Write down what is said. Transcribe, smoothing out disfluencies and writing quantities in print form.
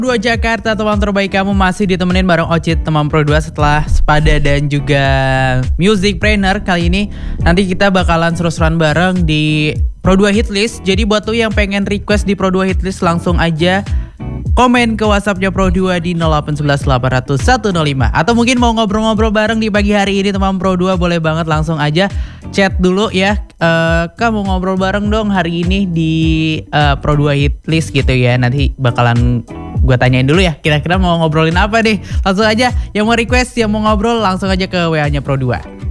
Pro 2 Jakarta, teman terbaik kamu masih ditemenin bareng Ocit teman Pro 2 setelah Spada dan juga Music Trainer. Kali ini nanti kita bakalan seru-seruan bareng di Pro 2 Hitlist. Jadi buat tuh yang pengen request di Pro 2 Hitlist langsung aja komen ke WhatsAppnya Pro 2 di 0811 800 105. Atau mungkin mau ngobrol-ngobrol bareng di pagi hari ini teman Pro 2, boleh banget langsung aja chat dulu ya. Kamu ngobrol bareng dong hari ini di Pro 2 Hitlist gitu ya. Nanti bakalan gue tanyain dulu ya, kira-kira mau ngobrolin apa nih. Langsung aja yang mau request, yang mau ngobrol langsung aja ke WA-nya Pro 2.